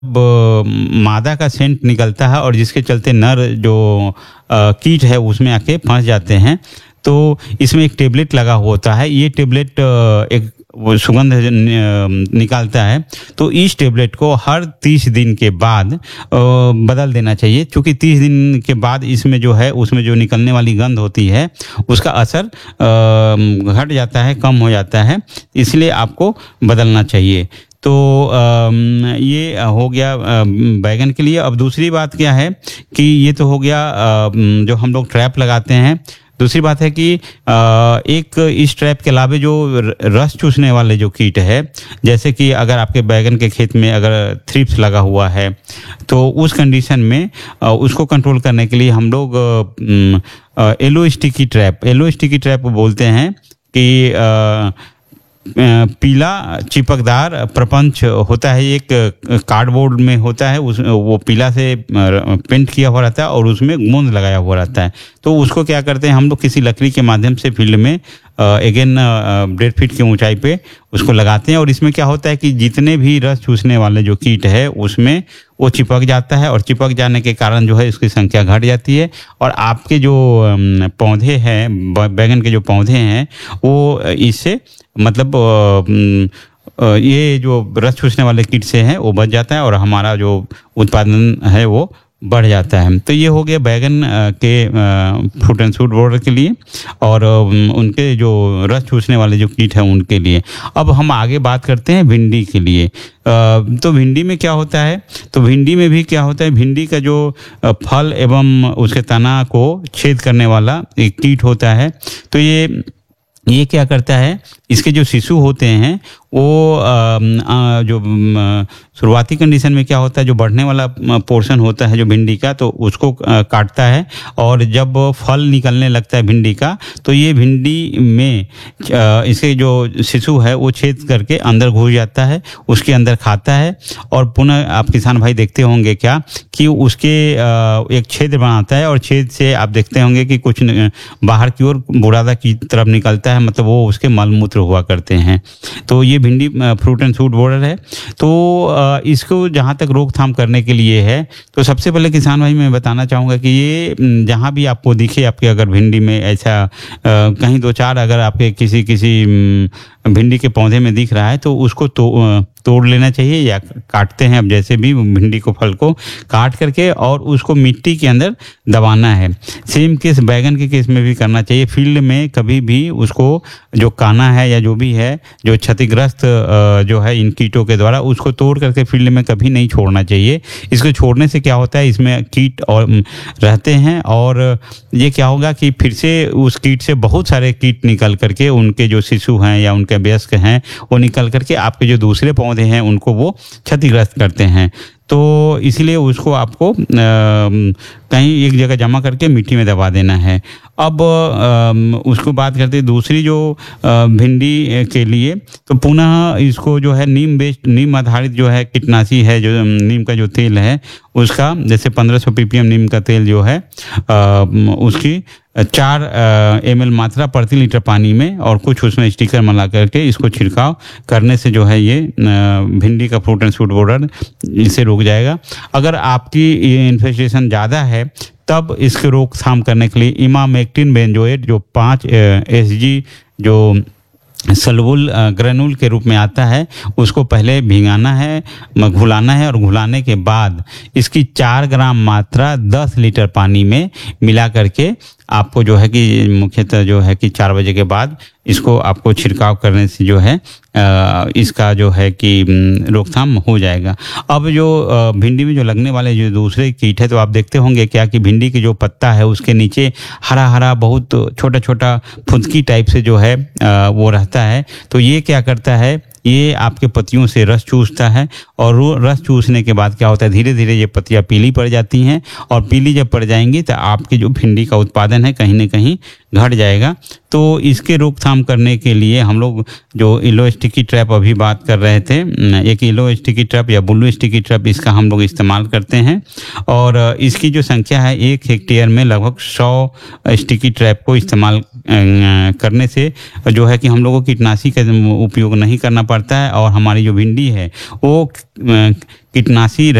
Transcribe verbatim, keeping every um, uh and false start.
ब मादा का सेंट निकलता है और जिसके चलते नर जो अ, कीट है उसमें आके फँस जाते हैं। तो इसमें एक टेबलेट लगा हुआ होता है। ये टेबलेट अ, एक वो सुगंध न निकालता है। तो इस टेबलेट को हर तीस दिन के बाद अ, बदल देना चाहिए, क्योंकि तीस दिन के बाद इसमें जो है उसमें जो निकलने वाली गंध होती है उसका असर अ, घट जाता है, कम हो जाता है, इसलिए आपको बदलना चाहिए। तो अम, ये हो गया अ, बैंगन के लिए। अब दूसरी बात क्या है कि ये तो हो गया अ, जो हम लोग ट्रैप लगाते हैं। दूसरी बात है कि अ, एक इस ट्रैप के अलावा जो र- रस चूसने वाले जो कीट है, जैसे कि अगर आपके बैगन के खेत में अगर थ्रिप्स लगा हुआ है तो उस कंडीशन में अ, उसको कंट्रोल करने के लिए हम लोग अ, अ, yellow sticky trap yellow sticky trap बोलते हैं कि अ, अ, पीला चिपकदार प्रपंच होता है, एक कार्डबोर्ड में होता है, उस वो पीला से अ, पेंट किया हुआ रहता है और उसमें गोंद लगाया हुआ रहता है। तो उसको क्या करते हैं हम लोग किसी लकड़ी के माध्यम से फील्ड में अगेन डेढ़ फीट की ऊंचाई पे उसको लगाते हैं। और इसमें क्या होता है कि जितने भी रस चूसने वाले जो कीट है उसमें वो चिपक जाता है और चिपक जाने के कारण जो है इसकी संख्या घट जाती है और आपके जो अम, पौधे हैं, ब- बैगन के जो पौधे हैं वो इससे मतलब अ, उम, अ, ये जो रस चूसने वाले कीट से हैं वो बच जाता है और हमारा जो उत्पादन है वो बढ़ जाता है। तो ये हो गया बैगन अ, के फ्रूट एंड शूट बॉर्डर के लिए और अम, उनके जो रस चूसने वाले जो कीट हैं उनके लिए। अब हम आगे बात करते हैं भिंडी के लिए। अ, तो भिंडी में क्या होता है, तो भिंडी में भी क्या होता है, भिंडी का जो अ, फल एवं उसके तना को छेद करने वाला एक कीट होता है। तो ये ये क्या करता है, इसके जो शिशु होते हैं वो अम, अ, जो अम, शुरुआती कंडीशन में क्या होता है, जो बढ़ने वाला पोर्शन होता है जो भिंडी का, तो उसको अ, काटता है और जब फल निकलने लगता है भिंडी का तो ये भिंडी में अ, इसके जो शिशु है वो छेद करके अंदर घुस जाता है, उसके अंदर खाता है और पुनः आप किसान भाई देखते होंगे क्या कि उसके अ, एक छेद बनाता है और छेद से आप देखते होंगे कि कुछ न, बाहर की ओर बुरादा की तरफ निकलता है, मतलब वो उसके मल मूत्र हुआ करते हैं। तो ये भिंडी फ्रूट एंड शूट बॉर्डर है। तो अ, इसको जहाँ तक रोकथाम करने के लिए है, तो सबसे पहले किसान भाई मैं बताना चाहूँगा कि ये म, जहाँ भी आपको दिखे आपके अगर भिंडी में ऐसा अ, कहीं दो चार अगर आपके किसी किसी म, भिंडी के पौधे में दिख रहा है तो उसको तो अ, तोड़ लेना चाहिए या काटते हैं अब जैसे भी भिंडी को फल को काट करके और उसको मिट्टी के अंदर दबाना है। सेम केस बैगन के केस में भी करना चाहिए। फील्ड में कभी भी उसको जो काना है या जो भी है जो क्षतिग्रस्त अ, जो है इन कीटों के द्वारा उसको तोड़ करके फील्ड में कभी नहीं छोड़ना चाहिए। इसको छोड़ने से क्या होता है, इसमें कीट और म, रहते हैं और ये क्या होगा कि फिर से उस कीट से बहुत सारे कीट निकल करके उनके जो शिशु हैं या उनके वयस्क हैं वो निकल करके आपके जो दूसरे पौधे हैं उनको वो क्षतिग्रस्त करते हैं। तो इसीलिए उसको आपको अ, कहीं एक जगह जमा करके मिट्टी में दबा देना है। अब अम, उसको बात करते हैं दूसरी जो अ, भिंडी के लिए, तो पुनः इसको जो है नीम बेस्ड नीम आधारित जो है कीटनाशी है, जो नीम का जो तेल है उसका जैसे पंद्रह सौ पीपीएम नीम का तेल जो है अ, उसकी चार एम एल मात्रा प्रति लीटर पानी में और कुछ उसमें स्टिकर मिला करके इसको छिड़काव करने से जो है ये अ, भिंडी का फ्रूट एंड शूट बॉर्डर इसे रुक जाएगा। अगर आपकी ये इन्फेस्टेशन ज़्यादा है तब इसके रोकथाम करने के लिए इमामेक्टिन बेंजोएट जो पाँच एस जी जो सलबुल ग्रेनुल के रूप में आता है उसको पहले भिगाना है, घुलाना है और घुलाने के बाद इसकी चार ग्राम मात्रा दस लीटर पानी में मिला करके आपको जो है कि मुख्यतः जो है कि चार बजे के बाद इसको आपको छिड़काव करने से जो है अ, इसका जो है कि म, रोकथाम हो जाएगा। अब जो अ, भिंडी में जो लगने वाले जो दूसरे कीट है, तो आप देखते होंगे क्या कि भिंडी की जो पत्ता है उसके नीचे हरा हरा बहुत छोटा छोटा फुदकी टाइप से जो है अ, वो रहता है। तो ये क्या करता है, ये आपके पत्तियों से रस चूसता है और वो रस चूसने के बाद क्या होता है, धीरे धीरे ये पत्तियां पीली पड़ जाती हैं और पीली जब पड़ जाएंगी तो आपकी जो भिंडी का उत्पादन है कहीं ना कहीं घट जाएगा। तो इसके रोकथाम करने के लिए हम लोग जो येलो स्टिकी ट्रैप अभी बात कर रहे थे, एक येलो स्टिकी ट्रैप या ब्लू स्टिकी ट्रैप इसका हम लोग इस्तेमाल करते हैं और इसकी जो संख्या है एक हेक्टेयर में लगभग सौ स्टिकी ट्रैप को इस्तेमाल अ, करने से जो है कि हम लोगों को कीटनाशी का उपयोग नहीं करना पड़ता है और हमारी जो भिंडी है वो अ, कीटनाशी